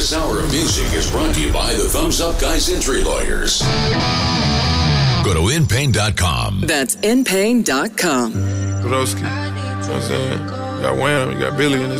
This hour of music is brought to you by the Thumbs Up Guys Injury Lawyers. Go to InPain.com. That's InPain.com. Broski. You know what I'm saying? You got Wham, you got Billy in this